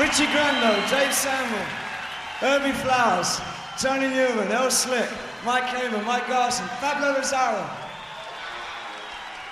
Richie Grando, Dave Samuel, Herbie Flowers, Tony Newman, Earl Slick, Mike Hamer, Mike Garson, Pablo Lazaro,